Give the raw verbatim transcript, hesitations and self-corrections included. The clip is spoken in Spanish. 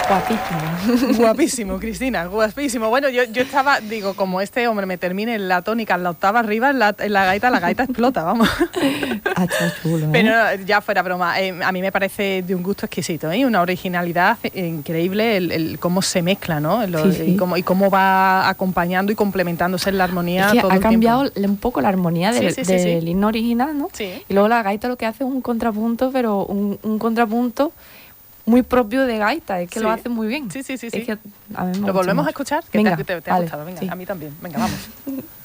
Guapísimo. Guapísimo, Cristina, guapísimo. Bueno, yo, yo estaba, digo, como este hombre me termine en la tónica, en la octava arriba, en la, en la gaita, la gaita explota, vamos. Ah, está chulo, ¿eh? Pero ya fuera broma, eh, a mí me parece de un gusto exquisito, ¿eh? Una originalidad increíble, el, el cómo se mezcla, ¿no? Lo, sí, sí. Y, cómo, y cómo va acompañando y complementándose en la armonía. Es que todo ha el cambiado tiempo. un poco la armonía del, sí, sí, del sí. himno original, ¿no? Sí. Y luego la gaita lo que hace es un contrapunto, pero un, un contrapunto muy propio de gaita, es que sí. lo hace muy bien. Sí, sí, sí. sí. Es que a mí me ¿Lo volvemos mucho. a escuchar? Que Venga, te, te, te ha vale, gustado, venga, sí. a mí también. Venga, vamos.